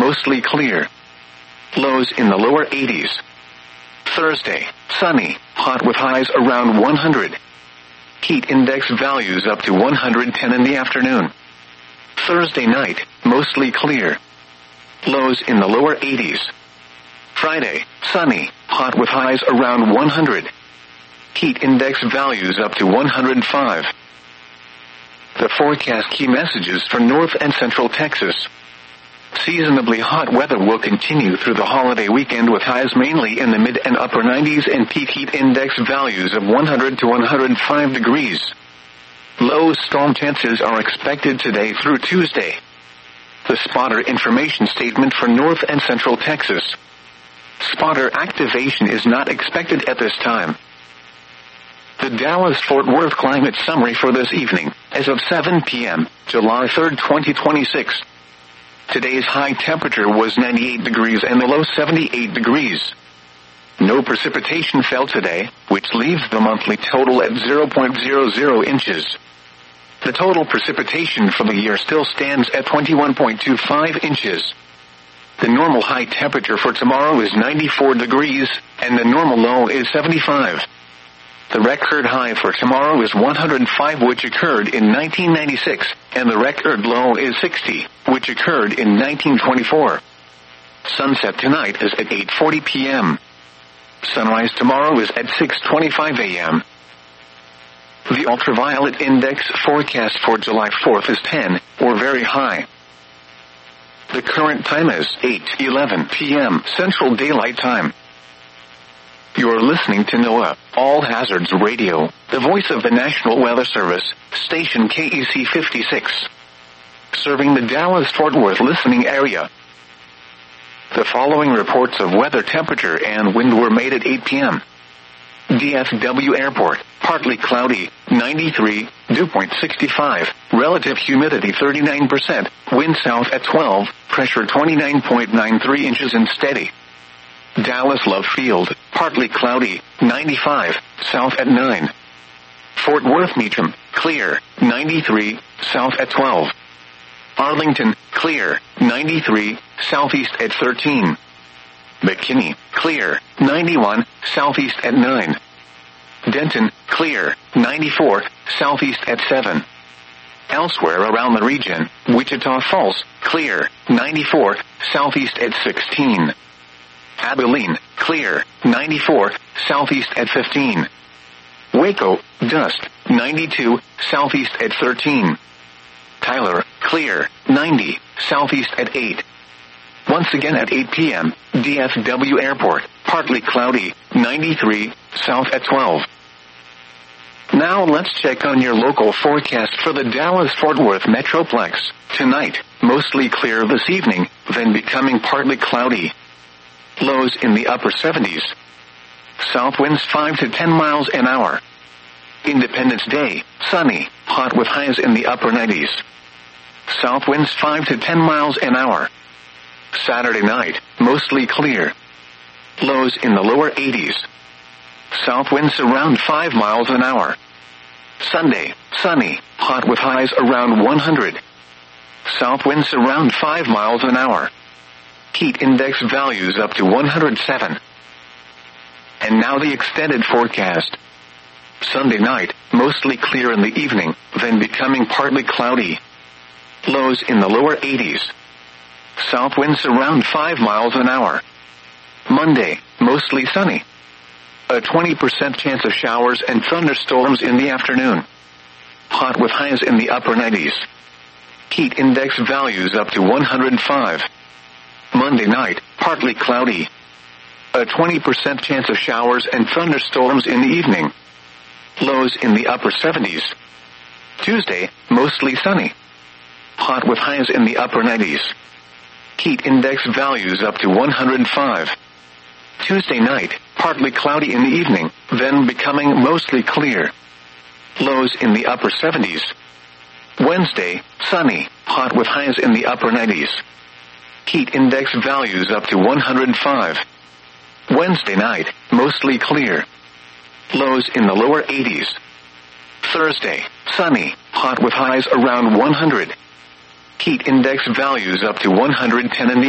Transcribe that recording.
mostly clear. Lows in the lower 80s. Thursday, sunny, hot with highs around 100. Heat index values up to 110 in the afternoon. Thursday night, mostly clear. Lows in the lower 80s. Friday, sunny, hot with highs around 100. Heat index values up to 105. The forecast key messages for North and Central Texas. Seasonably hot weather will continue through the holiday weekend with highs mainly in the mid and upper 90s and peak heat index values of 100 to 105 degrees. Low storm chances are expected today through Tuesday. The spotter information statement for North and Central Texas. Spotter activation is not expected at this time. The Dallas-Fort Worth climate summary for this evening, as of 7 p.m., July 3, 2026. Today's high temperature was 98 degrees and the low 78 degrees. No precipitation fell today, which leaves the monthly total at 0.00 inches. The total precipitation for the year still stands at 21.25 inches. The normal high temperature for tomorrow is 94 degrees, and the normal low is 75. The record high for tomorrow is 105, which occurred in 1996, and the record low is 60, which occurred in 1924. Sunset tonight is at 8:40 p.m. Sunrise tomorrow is at 6:25 a.m. The ultraviolet index forecast for July 4th is 10, or very high. The current time is 8:11 p.m. Central Daylight Time. You're listening to NOAA, All Hazards Radio, the voice of the National Weather Service, station KEC 56. Serving the Dallas-Fort Worth listening area. The following reports of weather, temperature, and wind were made at 8 p.m. DFW Airport, partly cloudy, 93, dew point 65, relative humidity 39%, wind south at 12, pressure 29.93 inches and steady. Dallas Love Field, partly cloudy, 95, south at 9. Fort Worth Meacham, clear, 93, south at 12. Arlington, clear, 93, southeast at 13. McKinney, clear, 91, southeast at 9. Denton, clear, 94, southeast at 7. Elsewhere around the region, Wichita Falls, clear, 94, southeast at 16. Abilene, clear, 94, southeast at 15. Waco, dust, 92, southeast at 13. Tyler, clear, 90, southeast at 8. Once again at 8 p.m., DFW Airport, partly cloudy, 93, south at 12. Now let's check on your local forecast for the Dallas-Fort Worth Metroplex. Tonight, mostly clear this evening, then becoming partly cloudy. Lows in the upper 70s. South winds 5 to 10 miles an hour. Independence Day, sunny, hot with highs in the upper 90s. South winds 5 to 10 miles an hour. Saturday night, mostly clear. Lows in the lower 80s. South winds around 5 miles an hour. Sunday, sunny, hot with highs around 100. South winds around 5 miles an hour. Heat index values up to 107. And now the extended forecast. Sunday night, mostly clear in the evening, then becoming partly cloudy. Lows in the lower 80s. South winds around 5 miles an hour. Monday, mostly sunny. A 20% chance of showers and thunderstorms in the afternoon. Hot with highs in the upper 90s. Heat index values up to 105. Monday night, partly cloudy. A 20% chance of showers and thunderstorms in the evening. Lows in the upper 70s. Tuesday, mostly sunny. Hot with highs in the upper 90s. Heat index values up to 105. Tuesday night, partly cloudy in the evening, then becoming mostly clear. Lows in the upper 70s. Wednesday, sunny, hot with highs in the upper 90s. Heat index values up to 105. Wednesday night, mostly clear. Lows in the lower 80s. Thursday, sunny, hot with highs around 100. Heat index values up to 110 in the